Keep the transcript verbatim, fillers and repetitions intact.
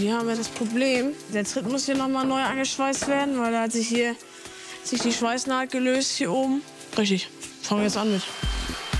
Hier haben wir das Problem. Der Tritt muss hier noch mal neu angeschweißt werden, weil da hat sich hier sich die Schweißnaht gelöst hier oben. Richtig. Fangen wir jetzt an mit.